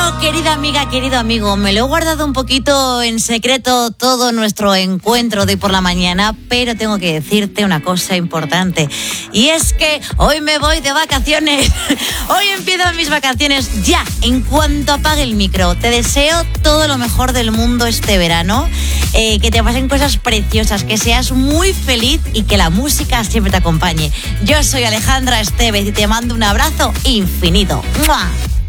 Querida amiga, querido amigo, me lo he guardado un poquito en secreto todo nuestro encuentro de hoy por la mañana, pero tengo que decirte una cosa importante, y es que hoy me voy de vacaciones. Hoy empiezan mis vacaciones ya, en cuanto apague el micro. Te deseo todo lo mejor del mundo este verano, que te pasen cosas preciosas, que seas muy feliz y que la música siempre te acompañe. Yo soy Alejandra Estevez y te mando un abrazo infinito. ¡Mua!